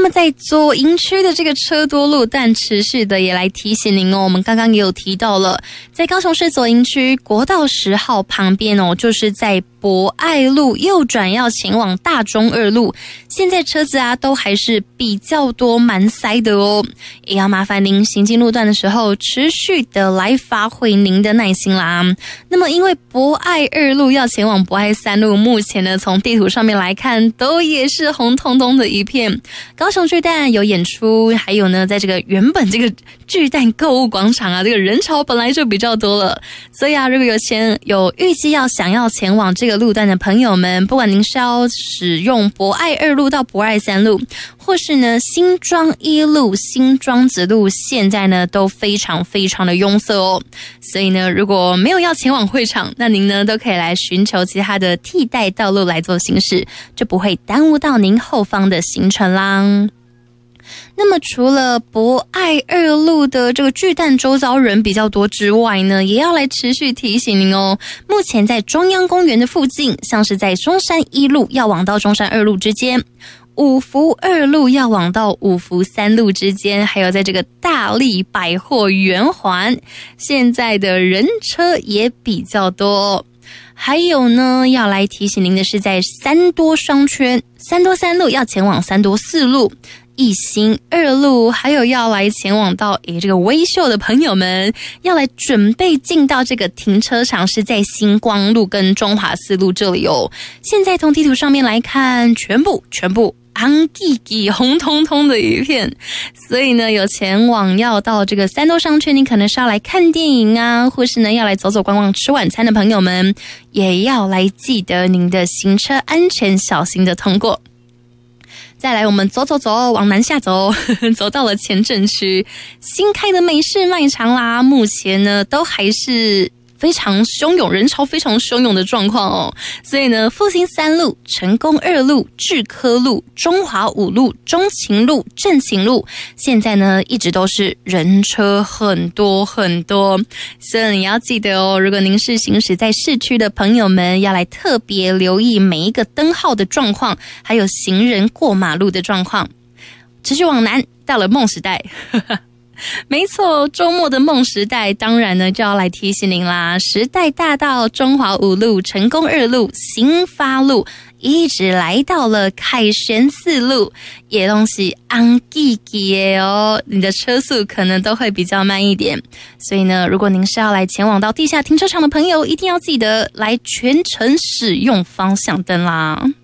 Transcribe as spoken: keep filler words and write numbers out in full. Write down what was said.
么在左营区的这个车多路段持续的也来提醒您哦，我们刚刚也有提到了，在高雄市左营区国道十号旁边哦，就是在博爱路右转要前往大中二路，现在车子啊都还是比较多蛮塞的哦，也要麻烦您行进路段的时候持续的来发挥您的耐心啦。那么因为博爱二路要前往博爱三路，目前呢从地图上面来看都也是红彤彤的一片，高雄巨蛋有演出，还有呢在这个原本这个巨蛋购物广场啊，这个人潮本来就比较多了，所以啊如果有前有预计要想要前往这个路段的朋友们，不管您是要使用博爱二路到博爱三路，或是呢新庄一路、新庄子路，现在呢都非常非常的拥塞哦，所以呢如果没有要前往会场，那您呢都可以来寻求其他的替代道路来做行驶，就不会耽误到您后方的行程啦。那么除了博爱二路的这个巨蛋周遭人比较多之外呢，也要来持续提醒您哦，目前在中央公园的附近，像是在中山一路要往到中山二路之间，五福二路要往到五福三路之间，还有在这个大利百货圆环，现在的人车也比较多。还有呢，要来提醒您的是，在三多商圈，三多三路要前往三多四路，一心二路，还有要来前往到诶这个微秀的朋友们，要来准备进到这个停车场，是在星光路跟中华四路这里哦。现在从地图上面来看，全部全部红记记红彤彤的一片，所以呢有前往要到这个三多商圈，你可能是要来看电影啊，或是呢要来走走逛逛吃晚餐的朋友们，也要来记得您的行车安全，小心的通过。再来我们走走走往南下走，呵呵走到了前镇区新开的美式卖场啦，目前呢都还是非常汹涌，人潮非常汹涌的状况哦。所以呢复兴三路、成功二路、智科路、中华五路、中勤路、正勤路，现在呢一直都是人车很多很多，所以你要记得哦，如果您是行驶在市区的朋友们，要来特别留意每一个灯号的状况，还有行人过马路的状况。持续往南，到了梦时代呵呵没错，周末的梦时代当然呢就要来提醒您啦，时代大道、中华五路、成功二路、新发路，一直来到了凯旋四路，也东西安记记哦，你的车速可能都会比较慢一点，所以呢如果您是要来前往到地下停车场的朋友，一定要记得来全程使用方向灯啦。